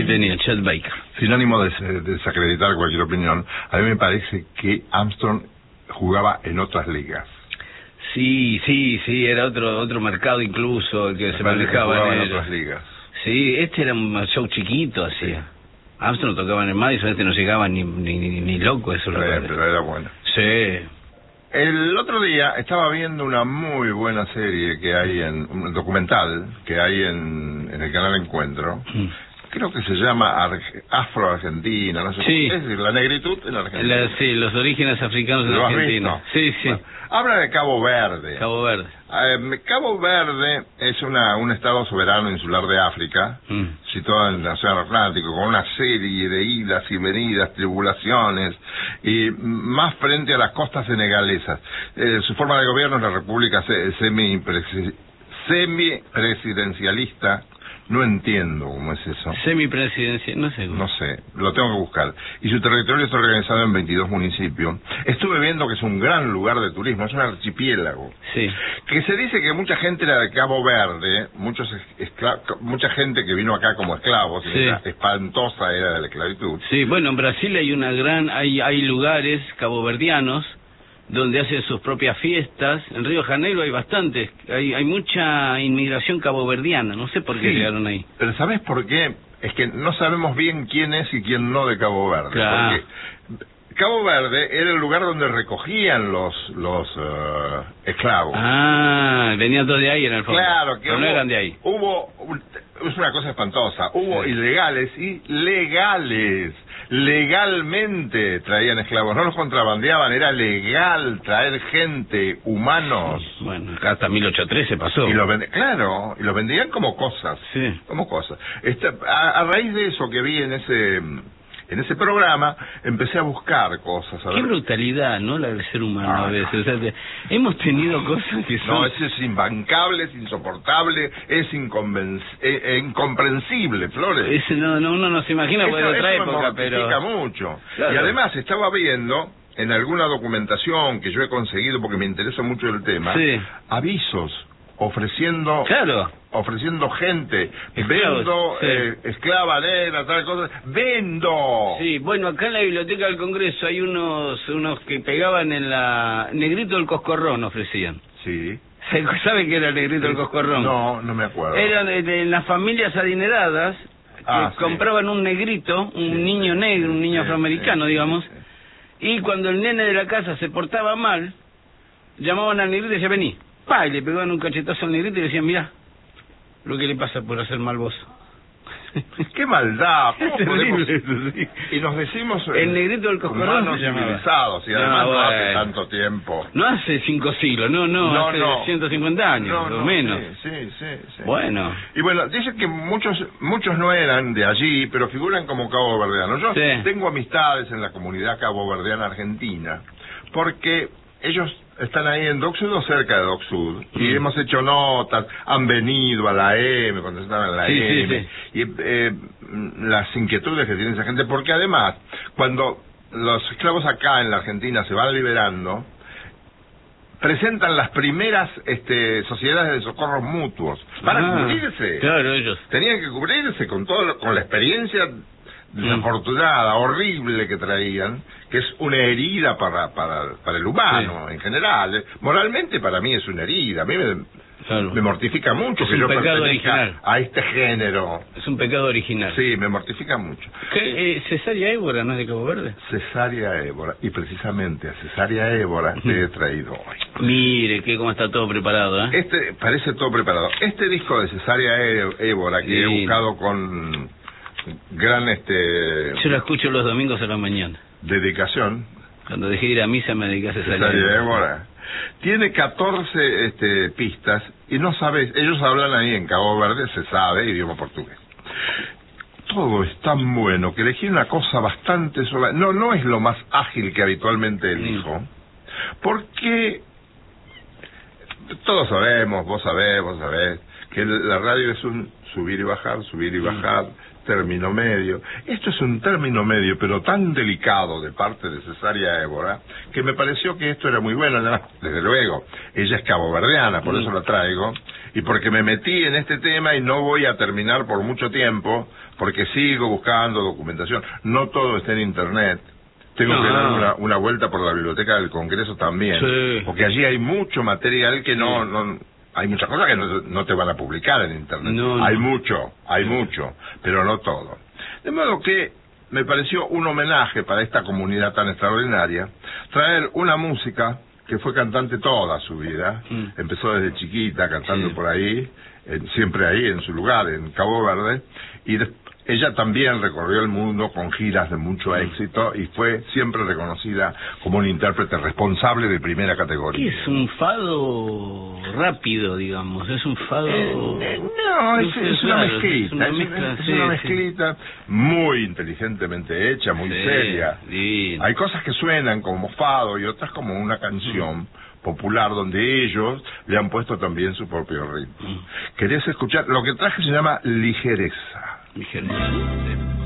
tenía Chet Baker. Sin ánimo de desacreditar cualquier opinión, a mí me parece que Armstrong jugaba en otras ligas. Sí, era otro mercado incluso el que se manejaba en otras ligas. Sí, este era un show chiquito, así. Armstrong tocaba en el Madison, no llegaba ni loco eso. Pero era bueno. Sí. El otro día estaba viendo una muy buena serie que hay un documental que hay en el canal Encuentro. Creo que se llama Afro-Argentina, no sé. Sí. Es decir, la negritud en Argentina. Sí, los orígenes africanos en Argentina. Sí. Bueno, habla de Cabo Verde. Cabo Verde. Cabo Verde es un estado soberano insular de África, situado en el Océano Atlántico, con una serie de idas y venidas, tribulaciones, y más frente a las costas senegalesas. Su forma de gobierno es la república semipresidencialista. No entiendo cómo es eso. Semipresidencia, no sé. No sé, lo tengo que buscar. Y su territorio está organizado en 22 municipios. Estuve viendo que es un gran lugar de turismo, es un archipiélago. Sí. Que se dice que mucha gente era de Cabo Verde, mucha gente que vino acá como esclavos, sí. Era espantosa era de la esclavitud. Sí, bueno, en Brasil hay lugares caboverdianos donde hacen sus propias fiestas. En Río de Janeiro hay bastantes, hay mucha inmigración caboverdiana, no sé por qué llegaron ahí. Pero ¿sabes por qué? Es que no sabemos bien quién es y quién no de Cabo Verde. Claro. Porque Cabo Verde era el lugar donde recogían los esclavos. Venían todos de ahí en el fondo. Claro, que no eran de ahí. Es una cosa espantosa, hubo ilegales y legales. Legalmente traían esclavos, no los contrabandeaban, era legal traer gente, humanos. Bueno, acá hasta 1813 pasó. Y los vendían como cosas. Sí. Como cosas. A raíz de eso que vi en ese programa, empecé a buscar cosas. Qué brutalidad, ¿no? La del ser humano a veces. O sea, hemos tenido cosas que son... No, eso es imbancable, es insoportable, es incomprensible, Flores. Uno no se imagina de otra época, pero... me mortifica mucho. Claro. Y además estaba viendo, en alguna documentación que yo he conseguido, porque me interesa mucho el tema, avisos ofreciendo gente, vendo esclava negra, tal cosa, vendo. Sí, bueno, acá en la biblioteca del Congreso hay unos que pegaban en la Negrito del Coscorrón, ofrecían. Sí. ¿Saben qué era el Negrito del Coscorrón? No me acuerdo. Eran de las familias adineradas que compraban un negrito, un niño negro, un niño afroamericano, digamos, y cuando el nene de la casa se portaba mal, llamaban al negrito y decían, vení. Y le pegaban un cachetazo al negrito y le decían, mirá lo que le pasa por hacer mal vos. ¡Qué maldad! ¿Cómo podemos? Eso, sí. Y nos decimos el negrito del Coscorrón humanos civilizados, y además no hace tanto tiempo. No hace 5 siglos, no, hace 150 años, o menos. Sí. Bueno. Y bueno, dicen que muchos no eran de allí, pero figuran como caboverdianos. Yo tengo amistades en la comunidad caboverdiana argentina, porque ellos están ahí en Dock Sud o cerca de Dock Sud, y hemos hecho notas, han venido a la M, cuando estaban en la M, y las inquietudes que tiene esa gente, porque además, cuando los esclavos acá en la Argentina se van liberando, presentan las primeras sociedades de socorros mutuos para cubrirse. Claro, ellos tenían que cubrirse con la experiencia desafortunada, horrible que traían, que es una herida para el humano en general. Moralmente para mí es una herida. A mí me mortifica mucho es que yo pertenezca a este género. Es un pecado original. Sí, me mortifica mucho. Cesárea Évora, ¿no es de Cabo Verde? Cesárea Évora, y precisamente a Cesárea Évora te he traído hoy. Mire, cómo está todo preparado, parece todo preparado. Este disco de Cesárea Évora, que he buscado con gran yo lo escucho los domingos a la mañana. Dedicación. Cuando dejé de ir a misa me dediqué a Cesárea Évora. Tiene 14 pistas y no sabes, ellos hablan ahí en Cabo Verde, se sabe, idioma portugués. Todo es tan bueno que elegí una cosa bastante suave. No es lo más ágil que habitualmente elijo, porque todos sabemos, vos sabés, que la radio es un subir y bajar, término medio. Esto es un término medio, pero tan delicado de parte de Cesárea Évora, que me pareció que esto era muy bueno. Además, desde luego, ella es caboverdiana, por eso la traigo, y porque me metí en este tema y no voy a terminar por mucho tiempo, porque sigo buscando documentación. No todo está en Internet. Tengo que dar una vuelta por la Biblioteca del Congreso también, porque allí hay mucho material que no hay muchas cosas que no te van a publicar en Internet. Hay mucho, pero no todo. De modo que me pareció un homenaje para esta comunidad tan extraordinaria traer una música que fue cantante toda su vida. Empezó desde chiquita cantando por ahí, siempre ahí en su lugar, en Cabo Verde, y ella también recorrió el mundo con giras de mucho éxito y fue siempre reconocida como un intérprete responsable de primera categoría. ¿Qué es un fado rápido, digamos? ¿Es un fado...? No, es una mezclita. Es una mezclita muy inteligentemente hecha, muy seria. Hay cosas que suenan como fado y otras como una canción popular donde ellos le han puesto también su propio ritmo. ¿Querés escuchar? Lo que traje se llama Ligereza. Ligereza.